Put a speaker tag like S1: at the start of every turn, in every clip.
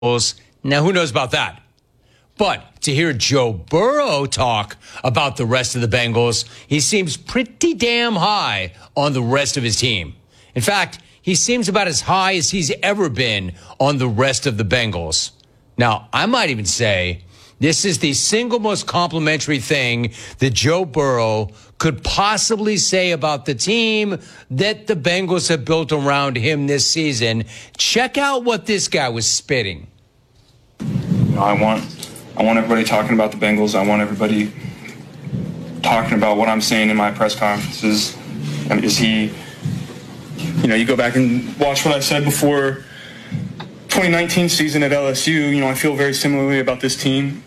S1: Now, who knows about that? But to hear Joe Burrow talk about the rest of the Bengals, he seems pretty damn high on the rest of his team. In fact, he seems about as high as he's ever been on the rest of the Bengals. Now, I might even say this is the single most complimentary thing that Joe Burrow could possibly say about the team that the Bengals have built around him this season. Check out what this guy was spitting.
S2: I want everybody talking about the Bengals. I want everybody talking about what I'm saying in my press conferences. And you go back and watch what I said before 2019 season at LSU. I feel very similarly about this team.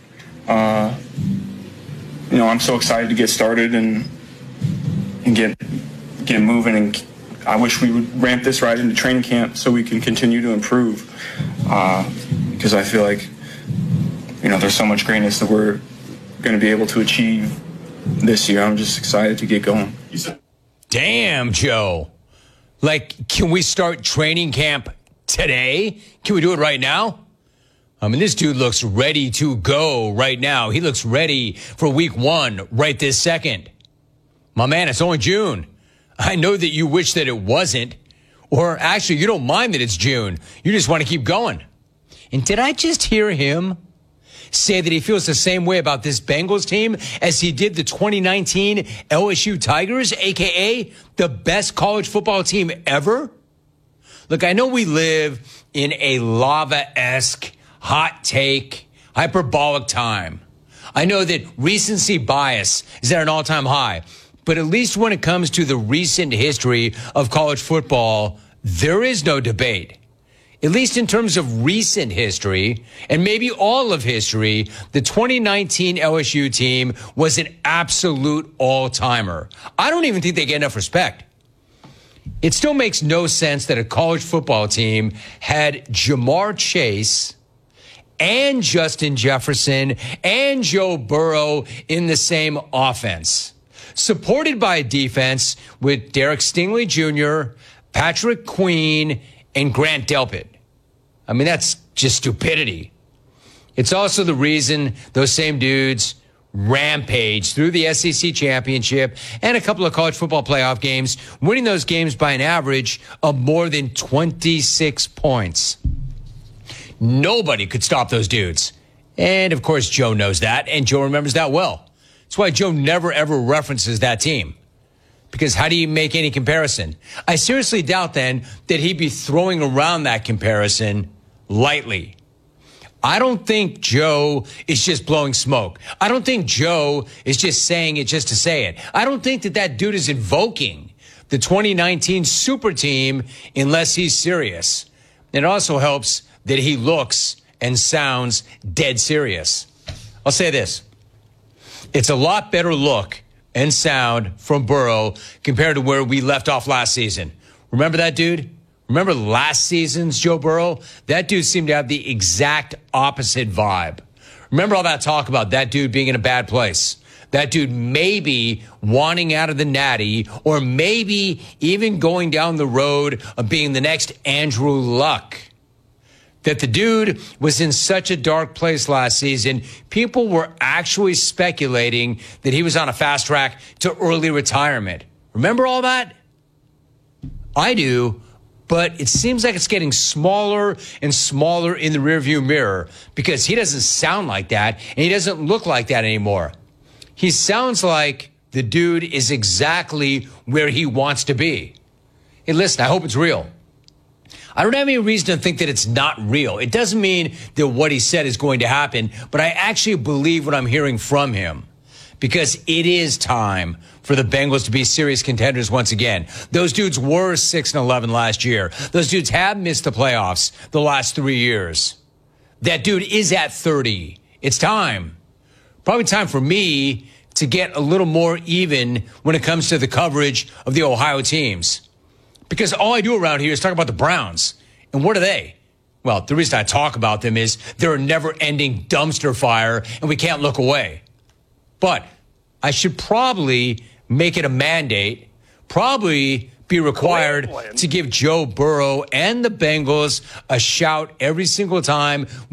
S2: I'm so excited to get started and get moving. And I wish we would ramp this right into training camp so we can continue to improve. Because I feel like there's so much greatness that we're going to be able to achieve this year. I'm just excited to get going.
S1: Damn, Joe. Can we start training camp today? Can we do it right now? This dude looks ready to go right now. He looks ready for week 1 right this second. My man, it's only June. I know that you wish that it wasn't. Or actually, you don't mind that it's June. You just want to keep going. And did I just hear him say that he feels the same way about this Bengals team as he did the 2019 LSU Tigers, a.k.a. the best college football team ever? Look, I know we live in a lava-esque, hot take, hyperbolic time. I know that recency bias is at an all-time high. But at least when it comes to the recent history of college football, there is no debate. At least in terms of recent history, and maybe all of history, the 2019 LSU team was an absolute all-timer. I don't even think they get enough respect. It still makes no sense that a college football team had Jamar Chase and Justin Jefferson and Joe Burrow in the same offense, supported by a defense with Derek Stingley Jr., Patrick Queen, and Grant Delpit. That's just stupidity. It's also the reason those same dudes rampaged through the SEC championship and a couple of college football playoff games, winning those games by an average of more than 26 points. Nobody could stop those dudes. And, of course, Joe knows that, and Joe remembers that well. That's why Joe never, ever references that team. Because how do you make any comparison? I seriously doubt, then, that he'd be throwing around that comparison lightly. I don't think Joe is just blowing smoke. I don't think Joe is just saying it just to say it. I don't think that dude is invoking the 2019 super team unless he's serious. It also helps that he looks and sounds dead serious. I'll say this. It's a lot better look and sound from Burrow compared to where we left off last season. Remember that dude? Remember last season's Joe Burrow? That dude seemed to have the exact opposite vibe. Remember all that talk about that dude being in a bad place? That dude maybe wanting out of the Natty, or maybe even going down the road of being the next Andrew Luck. That the dude was in such a dark place last season, people were actually speculating that he was on a fast track to early retirement. Remember all that? I do, but it seems like it's getting smaller and smaller in the rearview mirror because he doesn't sound like that and he doesn't look like that anymore. He sounds like the dude is exactly where he wants to be. Hey, listen, I hope it's real. I don't have any reason to think that it's not real. It doesn't mean that what he said is going to happen, but I actually believe what I'm hearing from him because it is time for the Bengals to be serious contenders once again. Those dudes were 6-11 last year. Those dudes have missed the playoffs the last 3 years. That dude is at 30. It's time. Probably time for me to get a little more even when it comes to the coverage of the Ohio teams. Because all I do around here is talk about the Browns. And what are they? Well, the reason I talk about them is they're a never-ending dumpster fire, and we can't look away. But I should probably make it a mandate, probably be required
S3: Cleveland.
S1: to give Joe Burrow and the Bengals a shout every single time